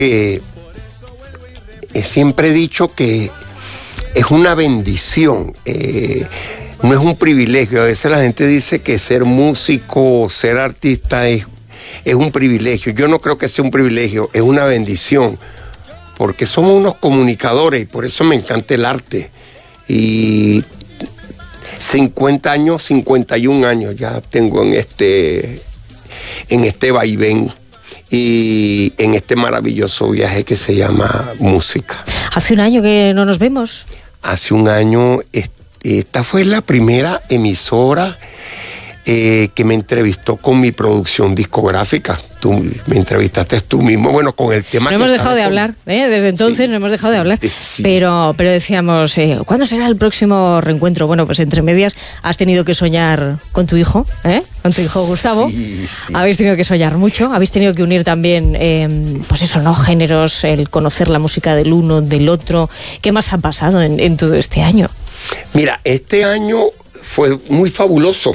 siempre he dicho que es una bendición, no es un privilegio. A veces la gente dice que ser músico, ser artista es un privilegio. Yo no creo que sea un privilegio, es una bendición, porque somos unos comunicadores y por eso me encanta el arte. Y 50 años, 51 años ya tengo en este vaivén y en este maravilloso viaje que se llama música. ¿Hace un año que no nos vemos? Hace un año, esta fue la primera emisora que me entrevistó con mi producción discográfica. Tú me entrevistaste tú mismo, bueno, con el tema. No hemos dejado de hablar, desde entonces no hemos dejado de hablar, sí. Pero decíamos, ¿cuándo será el próximo reencuentro? Bueno, pues entre medias has tenido que soñar con tu hijo, con tu hijo Gustavo. Sí. Habéis tenido que soñar mucho, habéis tenido que unir también, pues eso, ¿no? Géneros, el conocer la música del uno, del otro. ¿Qué más ha pasado en todo este año? Mira, este año fue muy fabuloso,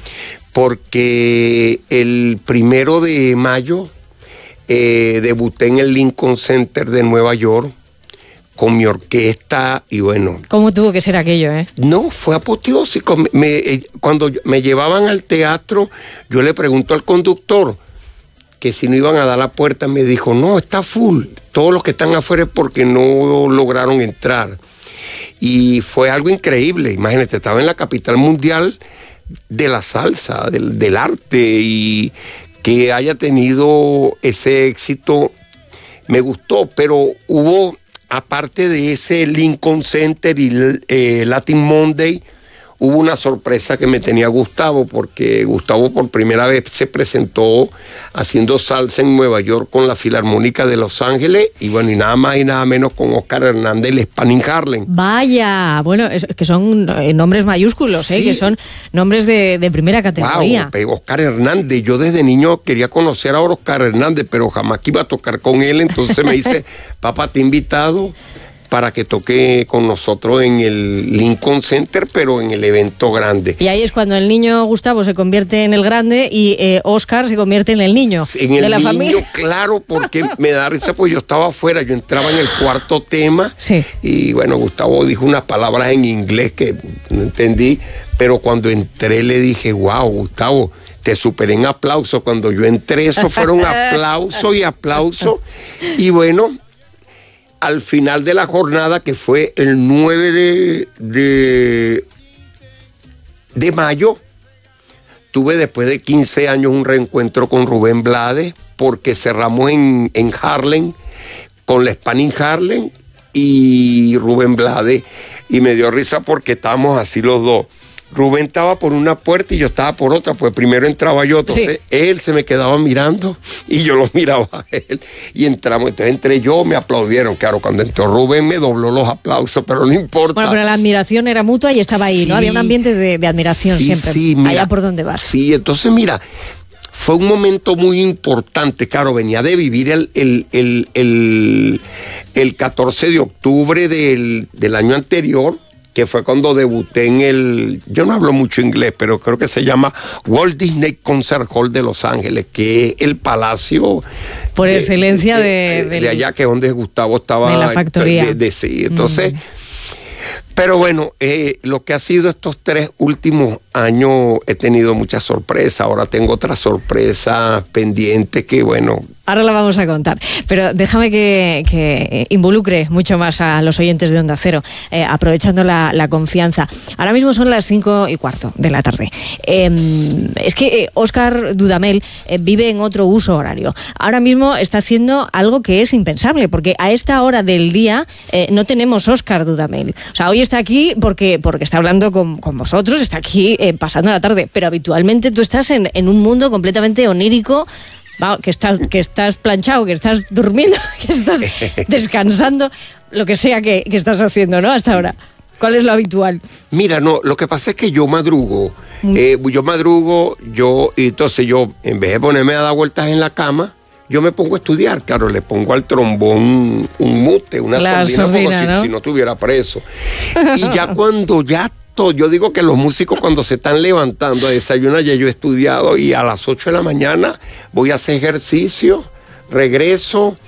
porque el 1 de mayo debuté en el Lincoln Center de Nueva York con mi orquesta y bueno... ¿Cómo tuvo que ser aquello, No, fue apoteósico. Cuando me llevaban al teatro, yo le pregunto al conductor que si no iban a dar la puerta, me dijo, no, está full. Todos los que están afuera es porque no lograron entrar. Y fue algo increíble. Imagínate, estaba en la capital mundial de la salsa, del arte, y que haya tenido ese éxito me gustó, pero hubo, aparte de ese Lincoln Center y Latin Monday, hubo una sorpresa que me tenía Gustavo, porque Gustavo por primera vez se presentó haciendo salsa en Nueva York con la Filarmónica de Los Ángeles, y bueno, y nada más y nada menos con Oscar Hernández, el Spanning Harlem. Vaya, bueno, que son nombres mayúsculos, sí. Que son nombres de primera categoría. Wow, Oscar Hernández, yo desde niño quería conocer a Oscar Hernández, pero jamás que iba a tocar con él, entonces me dice, papá, te he invitado para que toque con nosotros en el Lincoln Center, pero en el evento grande. Y ahí es cuando el niño Gustavo se convierte en el grande y Oscar se convierte en el niño de la familia. Claro, porque me da risa, pues yo estaba afuera, yo entraba en el cuarto tema, sí. Y bueno, Gustavo dijo unas palabras en inglés que no entendí, pero cuando entré le dije, wow, Gustavo, te superé en aplauso. Cuando yo entré, eso fueron aplauso y aplauso, y bueno, al final de la jornada, que fue el 9 de mayo, tuve después de 15 años un reencuentro con Rubén Blades, porque cerramos en Harlem con la Spanning Harlem y Rubén Blades, y me dio risa porque estábamos así los dos. Rubén estaba por una puerta y yo estaba por otra, pues primero entraba yo, entonces sí. Él se me quedaba mirando y yo lo miraba a él, y entramos, entonces entré yo, me aplaudieron, claro, cuando entró Rubén me dobló los aplausos, pero no importa. Bueno, pero la admiración era mutua y estaba ahí, sí, ¿no? Había un ambiente de admiración siempre, sí, mira, allá por donde vas. Sí, entonces mira, fue un momento muy importante, claro, venía de vivir el 14 de octubre del año anterior, que fue cuando debuté en yo no hablo mucho inglés, pero creo que se llama Walt Disney Concert Hall de Los Ángeles, que es el palacio por excelencia de allá, que es donde Gustavo estaba. De la factoría. Sí, entonces, pero bueno, lo que ha sido estos 3 últimos años, he tenido muchas sorpresas, ahora tengo otra sorpresa pendiente que bueno... Ahora la vamos a contar, pero déjame que involucre mucho más a los oyentes de Onda Cero, aprovechando la confianza. Ahora mismo son las 5:15 de la tarde. Es que Óscar Dudamel vive en otro uso horario. Ahora mismo está haciendo algo que es impensable, porque a esta hora del día no tenemos Óscar Dudamel. O sea, hoy está aquí porque está hablando con vosotros, está aquí pasando la tarde, pero habitualmente tú estás en un mundo completamente onírico, que estás planchado, que estás durmiendo, que estás descansando, lo que sea que estás haciendo, ¿no? Hasta ahora. ¿Cuál es lo habitual? Mira, no, lo que pasa es que yo madrugo. Entonces yo, en vez de ponerme a dar vueltas en la cama, yo me pongo a estudiar. Claro, le pongo al trombón un mute, una sordina, como ¿no? si no estuviera preso. Y ya cuando yo digo que los músicos cuando se están levantando a desayunar, ya yo he estudiado, y a las 8 de la mañana voy a hacer ejercicio, regreso,